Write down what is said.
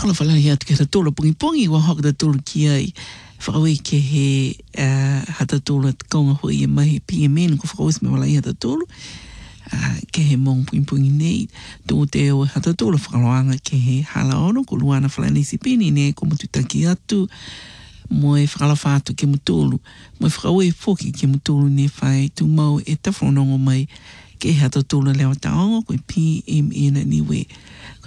whakala whala hi atu ke hatatola pungi wa hoka tatola ki ai whakawai ke he hatatola kaunga hui e mahi PMN ko whakawai me wala i hatatola ke he mong pungi nei tō te o hatatola whakaloanga ke he hala ono ko luana whala nisi pini ne ko mututaki atu mo e whakalawhātu ke mutolu mo e whakawai whoki ke mutolu ne whai tu mau e tawhanongo mai ke hatatola leo taongo ko PMN niwe